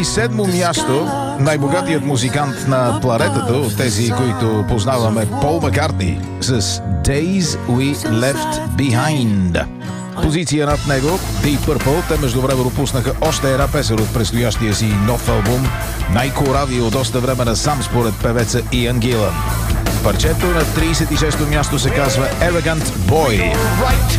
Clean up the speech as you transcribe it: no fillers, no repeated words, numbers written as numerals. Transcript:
27-мо място, най-богатият музикант на планетата, от тези, които познаваме, Пол Маккартни, с Days We Left Behind. Позиция над него Deep Purple. Те междувременно пуснаха още една песен от предстоящия си нов албум, най-корави от доста време насам според певеца Иан Гилан. Парчето на 36-то място се казва Arrogant Boy.